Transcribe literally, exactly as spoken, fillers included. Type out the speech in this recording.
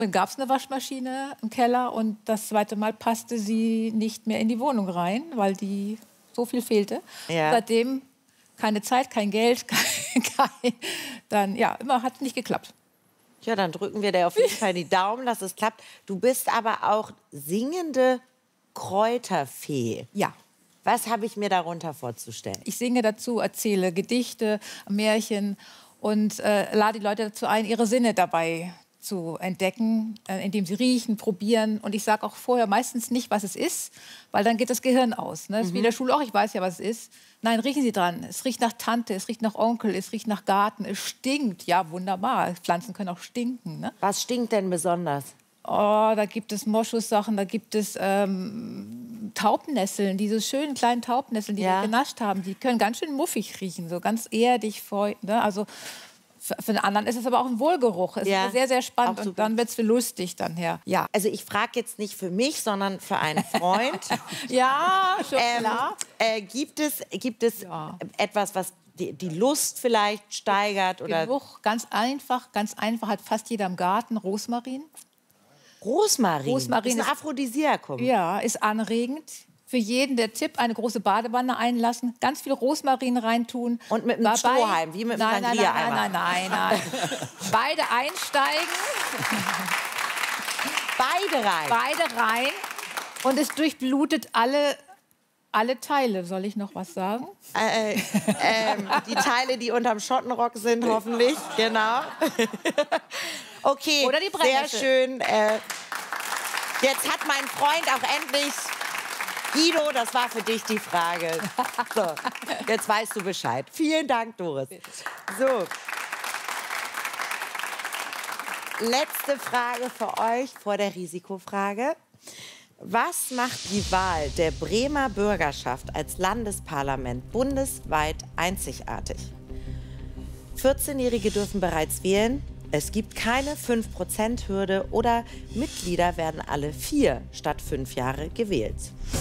Dann gab es eine Waschmaschine im Keller und das zweite Mal passte sie nicht mehr in die Wohnung rein, weil die so viel fehlte. Ja. Seitdem keine Zeit, kein Geld, kein, kein, dann ja, immer hat es nicht geklappt. Ja, dann drücken wir dir auf jeden Fall die Daumen, dass es klappt. Du bist aber auch singende Kräuterfee. Ja. Was habe ich mir darunter vorzustellen? Ich singe dazu, erzähle Gedichte, Märchen und äh, lade die Leute dazu ein, ihre Sinne dabei zu entdecken, äh, indem sie riechen, probieren. Und ich sage auch vorher meistens nicht, was es ist, weil dann geht das Gehirn aus. Ne? Das ist wie in der Schule auch, ich weiß ja, was es ist. Nein, riechen Sie dran. Es riecht nach Tante, es riecht nach Onkel, es riecht nach Garten, es stinkt. Ja, wunderbar. Pflanzen können auch stinken. Ne? Was stinkt denn besonders? Oh, da gibt es Moschussachen, da gibt es ähm, Taubnesseln, diese schönen kleinen Taubnesseln, die Ja. wir genascht haben. Die können ganz schön muffig riechen, so ganz erdig, feucht. Ne? Also für, für den anderen ist es aber auch ein Wohlgeruch. Es Ja, ist sehr, sehr spannend auch und dann wird es lustig dann her. Ja, Also ich frage jetzt nicht für mich, sondern für einen Freund. ja schon ähm, klar. äh, gibt es, gibt es Ja. etwas, was die, die Lust vielleicht steigert? Oder Geruch, ganz einfach, ganz einfach, hat fast jeder im Garten. Rosmarin. Rosmarin. Rosmarin ist ein ist- Aphrodisiakum. Ja, ist anregend. Für jeden der Tipp, eine große Badewanne einlassen, ganz viel Rosmarin reintun. Und mit einem Dabei- Strohhalm, wie mit einem nein, nein, nein, Sangria-Eimer. nein, nein, nein, nein. Beide einsteigen, Beide rein. beide rein und es durchblutet alle, alle Teile. Soll ich noch was sagen? Äh, ähm, die Teile, die unterm Schottenrock sind, hoffentlich. Genau. Okay, Oder die sehr Brennnessel. schön. Äh, jetzt hat mein Freund auch endlich... Guido, das war für dich die Frage. So, jetzt weißt du Bescheid. Vielen Dank, Doris. So. Letzte Frage für euch vor der Risikofrage. Was macht die Wahl der Bremer Bürgerschaft als Landesparlament bundesweit einzigartig? vierzehnjährige dürfen bereits wählen. Es gibt keine fünf Prozent Hürde oder Mitglieder werden alle vier statt fünf Jahre gewählt.